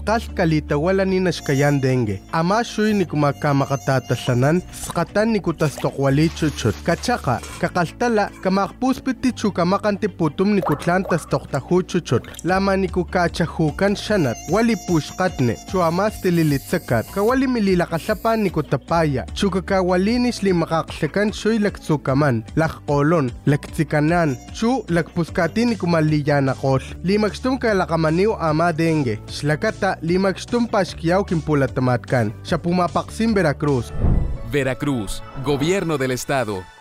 Asqal kalita wala ni nashkayan dengue. Ama shuy ni kumakamakatatasanan, skatan ni kutastokwali chuchut. Kachaka, kakaltala, kamakpuspiti chukamakantiputum ni kutlantas toktahu chuchut. Lama ni kukachahukan shanat, wali pushkatne, chuamas tililitsakat, kawali mililakasapan ni kutapaya, chukakawalinis li makaksakan shuy laktsukaman, lakkolon, laktsikanan, chu lakpuskati ni kumaliyanakol. Limakstum kalakamaniw ama dengue. Shlakata limakstum pashkiyaw kimpulatamatkan. Siya pumapaksim Veracruz. Veracruz, Gobierno del Estado.